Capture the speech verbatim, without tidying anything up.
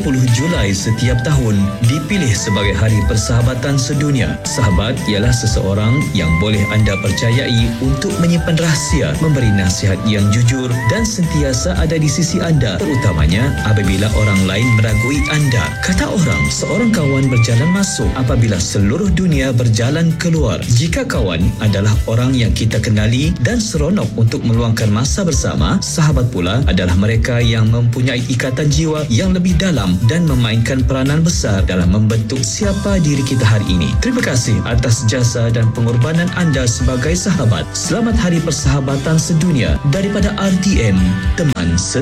puluh Julai setiap tahun dipilih sebagai Hari Persahabatan Sedunia. Sahabat ialah seseorang yang boleh anda percayai untuk menyimpan rahsia, memberi nasihat yang jujur dan sentiasa ada di sisi anda, terutamanya apabila orang lain meragui anda. Kata orang, seorang kawan berjalan masuk apabila seluruh dunia berjalan keluar. Jika kawan adalah orang yang kita kenali dan seronok untuk meluangkan masa bersama, sahabat pula adalah mereka yang mempunyai ikatan jiwa yang lebih dalam dan memainkan peranan besar dalam membentuk siapa diri kita hari ini. Terima kasih atas jasa dan pengorbanan anda sebagai sahabat. Selamat Hari Persahabatan Sedunia daripada R T M, teman setia.